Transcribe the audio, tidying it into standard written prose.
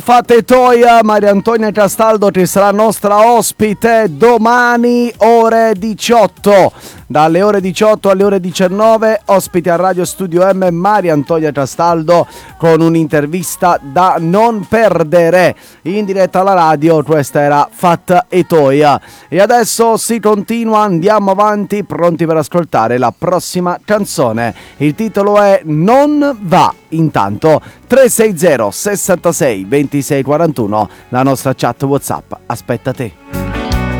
Fate Toia, Maria Antonia Castaldo ci sarà nostra ospite domani ore 18. Dalle ore 18 alle ore 19 ospite a Radio Studio M Maria Antonia Castaldo con un'intervista da non perdere in diretta alla radio. Questa era Fat e Toia e adesso si continua, andiamo avanti, pronti per ascoltare la prossima canzone. Il titolo è Non va. Intanto 360 66 26 41 la nostra chat WhatsApp aspetta te.